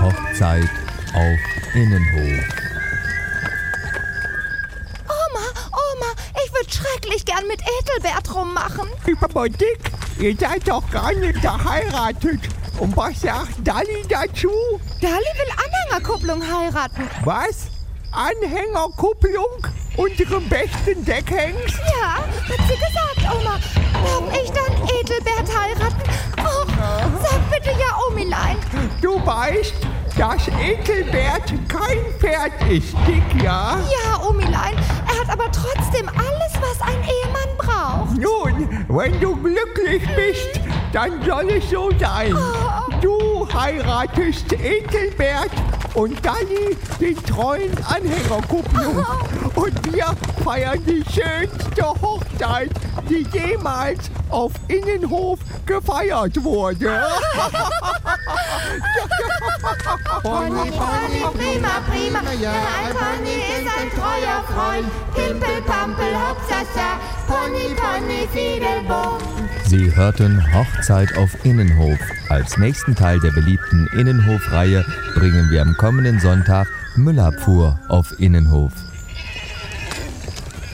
Hochzeit auf Innenhof. Oma, ich würde schrecklich gern mit Ethelbert rummachen. Aber Dick, ihr seid doch gar nicht verheiratet. Und was sagt Dalli dazu? Dalli will Anhängerkupplung heiraten. Was? Anhängerkupplung? Unserem besten Deckhengst? Ja, hat sie gesagt, Oma. Darf ich dann Ethelbert heiraten? Och, sag bitte ja, Omilein. Du weißt, dass Ethelbert kein Pferd ist, Dick, ja? Ja, Omilein, er hat aber trotzdem alles, was ein Ehemann braucht. Nun, wenn du glücklich bist, dann soll es so sein. Du heiratest Ethelbert und Dalli den treuen Anhängerkupplung. Und wir feiern die schönste Hochzeit, die jemals auf Innenhof gefeiert wurde. Pony, prima. Ein Pony ist ein treuer Freund. Pimpel, Pampel, Hopsasa. Pony, Fiedelboom. Sie hörten Hochzeit auf Innenhof. Als nächsten Teil der beliebten Innenhof-Reihe bringen wir am kommenden Sonntag Müllabfuhr auf Innenhof.